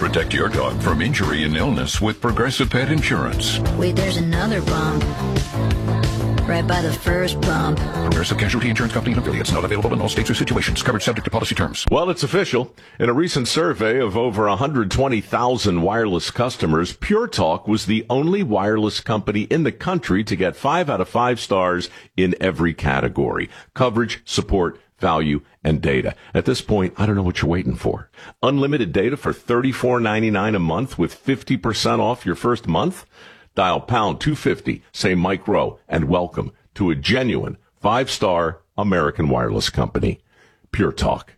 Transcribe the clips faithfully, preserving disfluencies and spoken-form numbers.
Protect your dog from injury and illness with Progressive Pet Insurance. Wait, there's another bump. Right by the first bump. Progressive Casualty Insurance Company and affiliates. Not available in all states or situations. Coverage subject to policy terms. Well, it's official. In a recent survey of over one hundred twenty thousand wireless customers, Pure Talk was the only wireless company in the country to get five out of five stars in every category: coverage, support, value, and data. At this point, I don't know what you're waiting for. Unlimited data for thirty-four ninety-nine a month with fifty percent off your first month? Dial pound two fifty, say Mike Rowe, and welcome to a genuine five-star American wireless company. Pure Talk.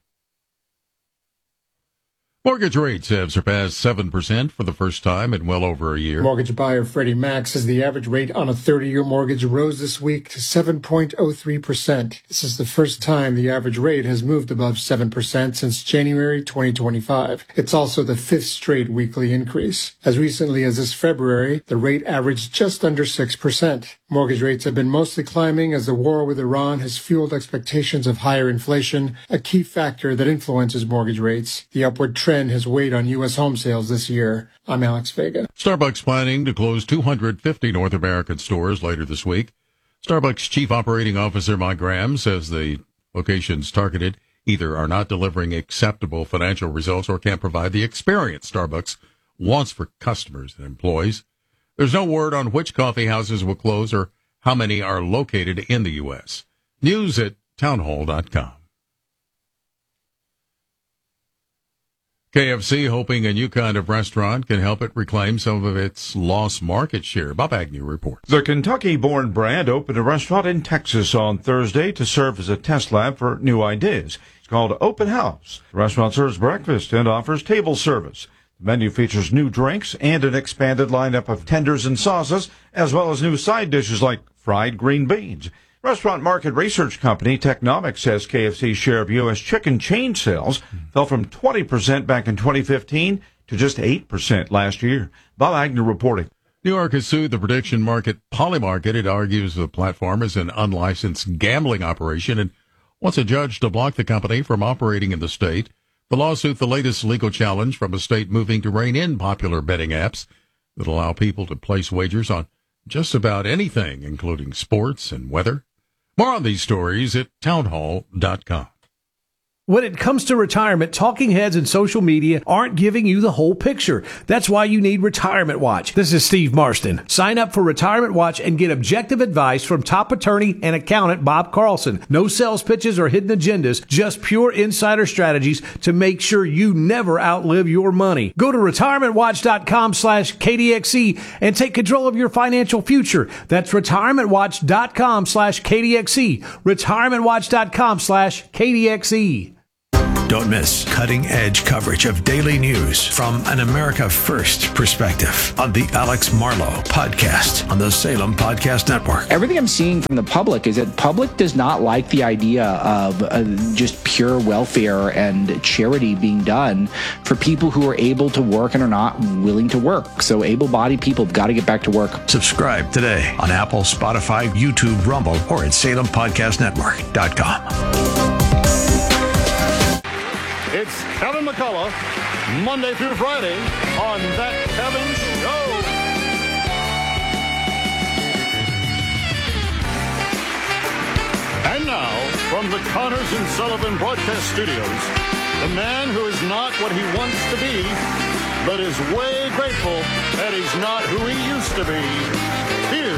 Mortgage rates have surpassed seven percent for the first time in well over a year. Mortgage buyer Freddie Mac says the average rate on a thirty-year mortgage rose this week to seven point oh three percent. This is the first time the average rate has moved above seven percent since January twenty twenty-five. It's also the fifth straight weekly increase. As recently as this February, the rate averaged just under six percent. Mortgage rates have been mostly climbing as the war with Iran has fueled expectations of higher inflation, a key factor that influences mortgage rates. The upward trend has weighed on U S home sales this year. I'm Alex Vega. Starbucks planning to close two hundred fifty North American stores later this week. Starbucks Chief Operating Officer Mike Graham says the locations targeted either are not delivering acceptable financial results or can't provide the experience Starbucks wants for customers and employees. There's no word on which coffee houses will close or how many are located in the U S. News at townhall dot com. K F C hoping a new kind of restaurant can help it reclaim some of its lost market share. Bob Agnew reports. The Kentucky-born brand opened a restaurant in Texas on Thursday to serve as a test lab for new ideas. It's called Open House. The restaurant serves breakfast and offers table service. The menu features new drinks and an expanded lineup of tenders and sauces, as well as new side dishes like fried green beans. Restaurant market research company Technomic says K F C's share of U S chicken chain sales fell from twenty percent back in twenty fifteen to just eight percent last year. Bob Agnew reporting. New York has sued the prediction market Polymarket. It argues the platform is an unlicensed gambling operation and wants a judge to block the company from operating in the state. The lawsuit, the latest legal challenge from a state moving to rein in popular betting apps that allow people to place wagers on just about anything, including sports and weather. More on these stories at townhall dot com. When it comes to retirement, talking heads and social media aren't giving you the whole picture. That's why you need Retirement Watch. This is Steve Marston. Sign up for Retirement Watch and get objective advice from top attorney and accountant Bob Carlson. No sales pitches or hidden agendas, just pure insider strategies to make sure you never outlive your money. Go to retirement watch dot com slash K D X E and take control of your financial future. That's retirement watch dot com slash K D X E. retirement watch dot com slash K D X E. Don't miss cutting-edge coverage of daily news from an America First perspective on the Alex Marlowe podcast on the Salem Podcast Network. Everything I'm seeing from the public is that public does not like the idea of uh, just pure welfare and charity being done for people who are able to work and are not willing to work. So able-bodied people have got to get back to work. Subscribe today on Apple, Spotify, YouTube, Rumble, or at salem podcast network dot com. It's Kevin McCullough, Monday through Friday on That Kevin Show. And now, from the Connors and Sullivan Broadcast Studios, the man who is not what he wants to be, but is way grateful that he's not who he used to be. Here,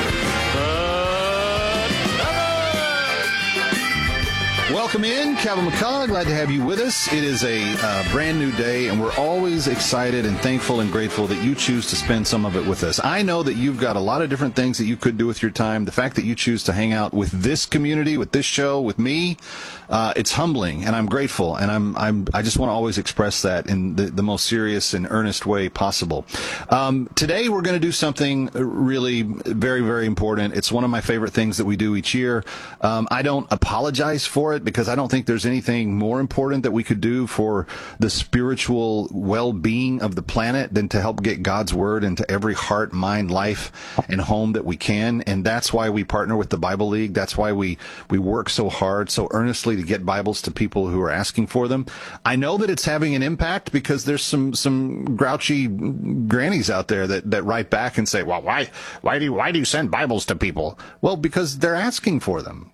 welcome in, Kevin McCullough. Glad to have you with us. It is a uh, brand new day, and we're always excited and thankful and grateful that you choose to spend some of it with us. I know that you've got a lot of different things that you could do with your time. The fact that you choose to hang out with this community, with this show, with me, uh, it's humbling, and I'm grateful, and I'm, I'm, I just want to always express that in the, the most serious and earnest way possible. Um, today, we're going to do something really very, very important. It's one of my favorite things that we do each year. Um, I don't apologize for it. it because I don't think there's anything more important that we could do for the spiritual well-being of the planet than to help get God's word into every heart, mind, life, and home that we can. And that's why we partner with the Bible League. That's why we, we work so hard, so earnestly to get Bibles to people who are asking for them. I know that it's having an impact because there's some, some grouchy grannies out there that, that write back and say, well, why, why do you, why do you send Bibles to people? Well, because they're asking for them.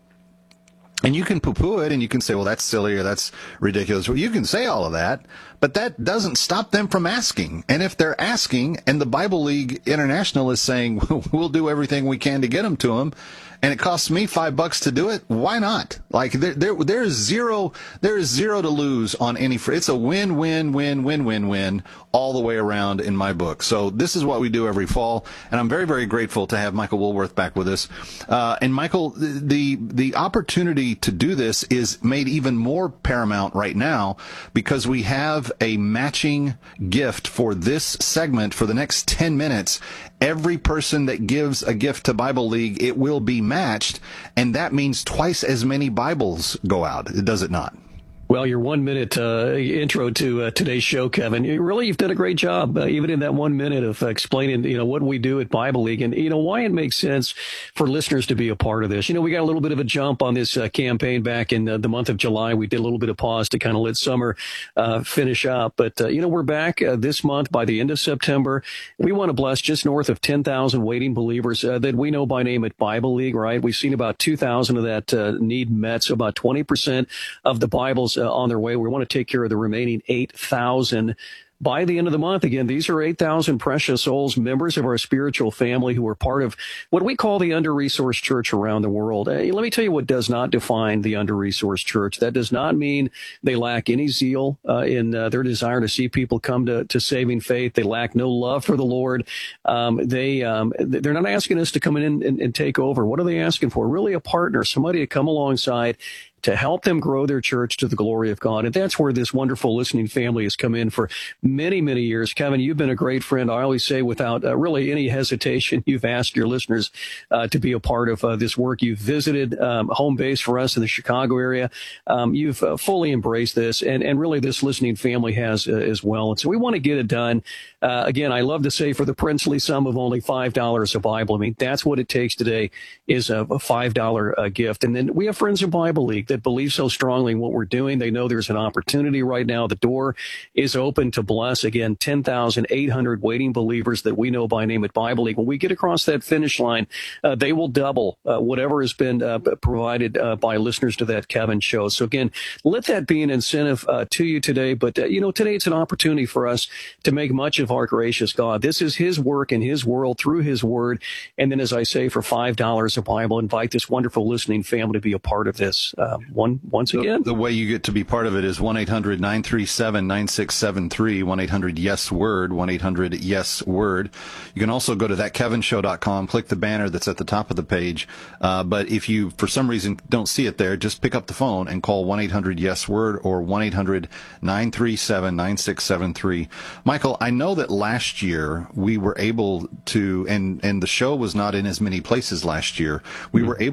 And you can poo-poo it and you can say, well, that's silly or that's ridiculous. Well, you can say all of that, but that doesn't stop them from asking. And if they're asking and the Bible League International is saying, we'll do everything we can to get them to them, and it costs me five bucks to do it, why not? Like, there, there, there is zero, there is zero to lose on any, it's a win, win, win, win, win, win all the way around in my book. So this is what we do every fall, and I'm very, very grateful to have Michael Woolworth back with us. Uh, and Michael, the, the opportunity to do this is made even more paramount right now because we have a matching gift for this segment for the next ten minutes. Every person that gives a gift to Bible League, it will be matched, and that means twice as many Bibles go out, does it not? Well, your one-minute uh, intro to uh, today's show, Kevin, you really, you've done a great job, uh, even in that one minute of uh, explaining, you know, what we do at Bible League and, you know, why it makes sense for listeners to be a part of this. You know, we got a little bit of a jump on this uh, campaign back in uh, the month of July. We did a little bit of pause to kind of let summer uh, finish up. But, uh, you know, we're back uh, this month by the end of September. We want to bless just north of ten thousand waiting believers uh, that we know by name at Bible League, right? We've seen about two thousand of that uh, need met, so about twenty percent of the Bibles Uh, on their way. We want to take care of the remaining eight thousand. By the end of the month, again, these are eight thousand precious souls, members of our spiritual family who are part of what we call the under-resourced church around the world. Hey, let me tell you what does not define the under-resourced church. That does not mean they lack any zeal uh, in uh, their desire to see people come to, to saving faith. They lack no love for the Lord. Um, they, um, they're not asking us to come in and, and take over. What are they asking for? Really a partner, somebody to come alongside to help them grow their church to the glory of God. And that's where this wonderful listening family has come in for many, many years. Kevin, you've been a great friend. I always say without uh, really any hesitation, you've asked your listeners uh, to be a part of uh, this work. You've visited um, home base for us in the Chicago area. Um, you've uh, fully embraced this, and, and really this listening family has uh, as well. And so we want to get it done. Uh, again, I love to say for the princely sum of only five dollars a Bible. I mean, that's what it takes today is a, a five dollars uh, gift. And then we have friends in Bible League that believe so strongly in what we're doing. They know there's an opportunity right now. The door is open to bless, again, ten thousand eight hundred waiting believers that we know by name at Bible League. When we get across that finish line, uh, they will double uh, whatever has been uh, provided uh, by listeners to that Kevin show. So again, let that be an incentive uh, to you today. But, uh, you know, today it's an opportunity for us to make much of our gracious God. This is his work in his world through his word. And then, as I say, for five dollars a Bible, invite this wonderful listening family to be a part of this. Uh, one, once again, the, the way you get to be part of it is one eight hundred nine three seven nine six seven three, one eight hundred yes word, one eight hundred yes word. You can also go to that kevin show dot com, click the banner that's at the top of the page. Uh, but if you, for some reason, don't see it there, just pick up the phone and call one eight hundred yes word or one eight hundred nine three seven nine six seven three. Michael, I know that last year we were able to, and, and the show was not in as many places last year, we were able